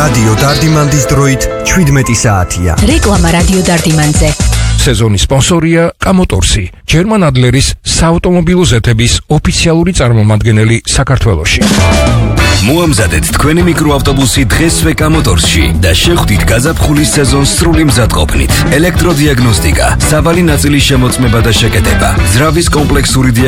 რადიო დარდიმანდის დროით 17 საათია. რეკლამა რადიო დარდიმანზე. სეზონის სპონსორია კამოტორსი, ჯერმან ადლერის საავტომობილო ზეთების ოფიციალური წარმომადგენელი საქართველოში. მოამზადეთ თქვენი მიკროავტობუსი დღესვე კამოტორსში და შეხვდით გაზაფხულის სეზონს სრული მზადყოფნით. ელექტროდიაგნოსტიკა, სავალი ნაწილის შემოწმება და შეკეთება, ძრავის კომპლექსური